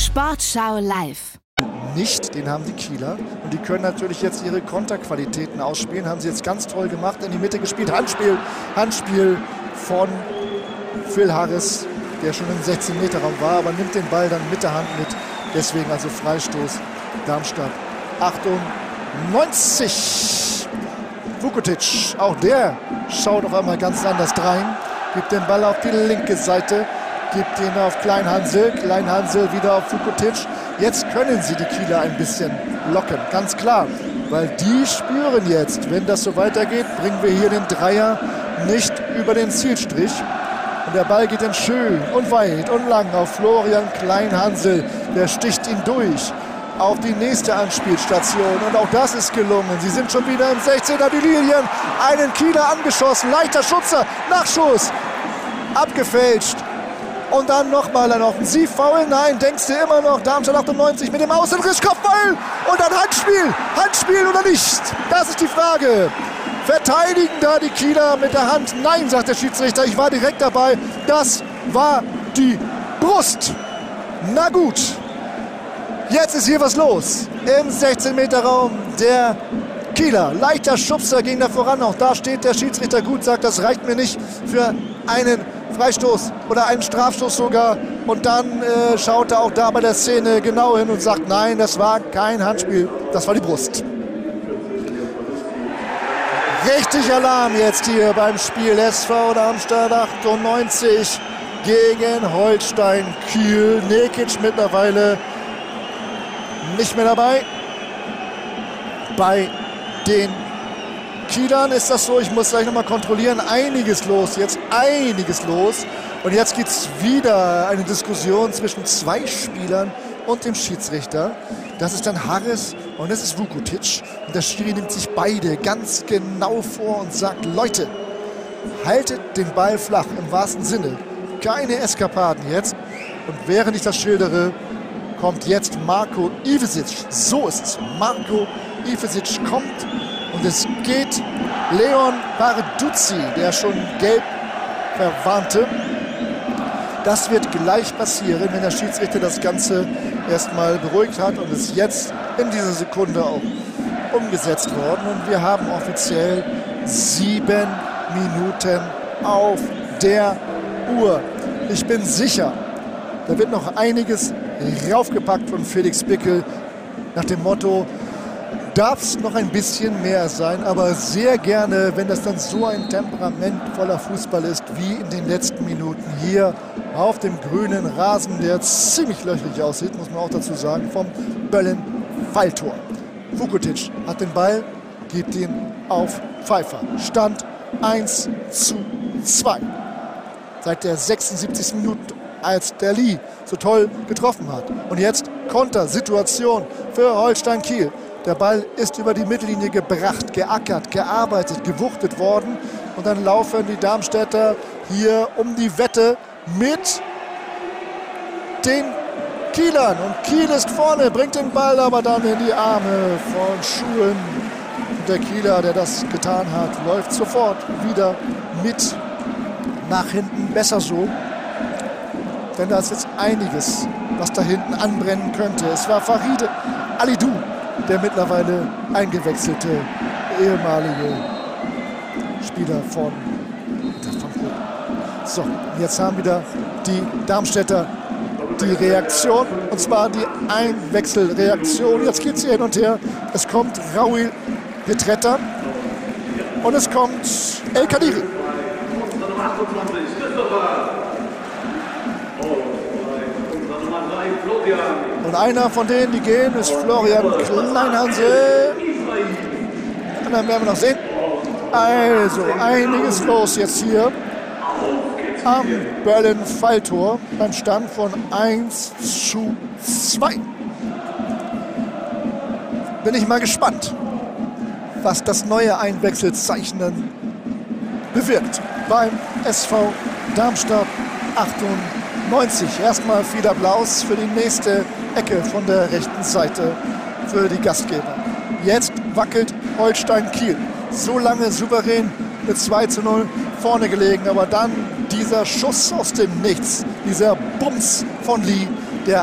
Sportschau live. Nicht, den haben die Kieler. Und die können natürlich jetzt ihre Konterqualitäten ausspielen. Haben sie jetzt ganz toll gemacht, in die Mitte gespielt. Handspiel von Phil Harris, der schon im 16-Meter-Raum war, aber nimmt den Ball dann mit der Hand mit. Deswegen also Freistoß Darmstadt. 98. Vukotic, auch der schaut auf einmal ganz anders rein. Gibt den Ball auf die linke Seite. Gibt ihn auf Kleinhansel. Kleinhansel wieder auf Vukotic. Jetzt können sie die Kieler ein bisschen locken, ganz klar. Weil die spüren jetzt, wenn das so weitergeht, bringen wir hier den Dreier nicht über den Zielstrich. Und der Ball geht dann schön und weit und lang auf Florian Kleinhansel. Der sticht ihn durch auf die nächste Anspielstation. Und auch das ist gelungen. Sie sind schon wieder im 16er, die Lilien. Einen Kieler angeschossen. Leichter Schutzer. Nachschuss. Abgefälscht. Und dann nochmal ein Offensivfoul. Nein, denkst du immer noch. Darmstadt 98 mit dem Außenriss. Kopfball. Und dann Handspiel. Handspiel oder nicht? Das ist die Frage. Verteidigen da die Kieler mit der Hand? Nein, sagt der Schiedsrichter. Ich war direkt dabei. Das war die Brust. Na gut. Jetzt ist hier was los. Im 16-Meter-Raum der Kieler. Leichter Schubser ging da voran. Auch da steht der Schiedsrichter gut, sagt, das reicht mir nicht für einen Freistoß oder einen Strafstoß sogar. Und dann schaut er auch da bei der Szene genau hin und sagt, nein, das war kein Handspiel. Das war die Brust. Richtig Alarm jetzt hier beim Spiel. SV Darmstadt 98 gegen Holstein Kiel. Nekic mittlerweile nicht mehr dabei. Bei den Kielern ist das so, ich muss gleich nochmal kontrollieren, einiges los jetzt, einiges los. Und jetzt gibt es wieder eine Diskussion zwischen zwei Spielern und dem Schiedsrichter. Das ist dann Harris und das ist Vukotic. Und der Schiri nimmt sich beide ganz genau vor und sagt, Leute, haltet den Ball flach, im wahrsten Sinne. Keine Eskapaden jetzt. Und während ich das schildere, kommt jetzt Marko Ivesic. So ist es. Marko Ivesic kommt und es geht Leon Barduzzi, der schon gelb verwarnte. Das wird gleich passieren, wenn der Schiedsrichter das Ganze erstmal beruhigt hat und ist jetzt in dieser Sekunde auch umgesetzt worden. Und wir haben offiziell 7 Minuten auf der Uhr. Ich bin sicher, da wird noch einiges raufgepackt von Felix Bickel nach dem Motto, darf es noch ein bisschen mehr sein, aber sehr gerne, wenn das dann so ein temperamentvoller Fußball ist, wie in den letzten Minuten hier auf dem grünen Rasen, der ziemlich löchrig aussieht, muss man auch dazu sagen, vom Böllen-Falltor. Vukotic hat den Ball, gibt ihn auf Pfeiffer. Stand 1:2. Seit der 76. Minute, als der Lee so toll getroffen hat. Und jetzt Kontersituation für Holstein Kiel. Der Ball ist über die Mittellinie gebracht, geackert, gearbeitet, gewuchtet worden. Und dann laufen die Darmstädter hier um die Wette mit den Kielern. Und Kiel ist vorne, bringt den Ball aber dann in die Arme von Schuhen. Und der Kieler, der das getan hat, läuft sofort wieder mit nach hinten. Besser so. Denn da ist jetzt einiges, was da hinten anbrennen könnte. Es war Farid Alidou, der mittlerweile eingewechselte ehemalige Spieler von Frankfurt. So, jetzt haben wieder die Darmstädter die Reaktion, und zwar die Einwechselreaktion. Jetzt geht es hier hin und her. Es kommt Raul Petretter und es kommt El Kadiri. Und einer von denen, die gehen, ist Florian Kleinhansel. Den anderen werden wir noch sehen. Also, einiges los jetzt hier am Böllen-Falltor beim Stand von 1:2. Bin ich mal gespannt, was das neue Einwechselzeichen dann bewirkt beim SV Darmstadt 98. Erstmal viel Applaus für die nächste Ecke von der rechten Seite für die Gastgeber. Jetzt wackelt Holstein Kiel. So lange souverän mit 2:0 vorne gelegen, aber dann dieser Schuss aus dem Nichts, dieser Bums von Lee,